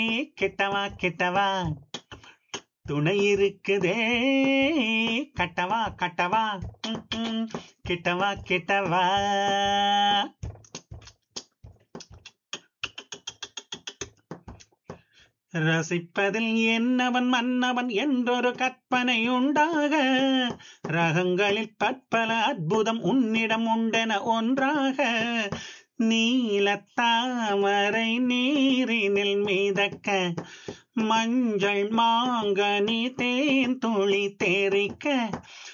கெட்டவா கெட்டவா துணை இருக்குதே கட்டவா கட்டவா ம், ம். கெட்டவா கெட்டவா ரசிப்பதில் என்னவன் மன்னவன் என்றொரு கற்பனை உண்டாக ரகங்களில் பற்பல அற்புதம் உன்னிடம் உண்டென ஒன்றாக நீலத்தாமரை நீரினில் மிதக்க மஞ்சள் மாங்கனி தேன் துளி தேரிக்க